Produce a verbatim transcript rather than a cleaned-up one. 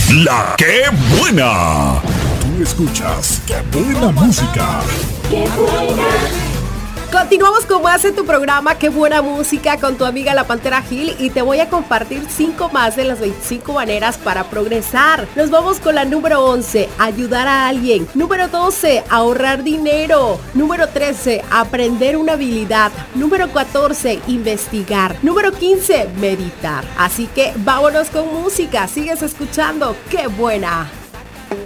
La que buena. Tú escuchas Qué buena música. ¡Qué buena! Continuamos con más en tu programa Qué buena música con tu amiga La Pantera Gil y te voy a compartir cinco más de las veinticinco maneras para progresar. Nos vamos con la número once, ayudar a alguien. Número doce, ahorrar dinero. Número trece, aprender una habilidad. Número catorce, investigar. Número quince, meditar. Así que vámonos con música, sigues escuchando Qué buena.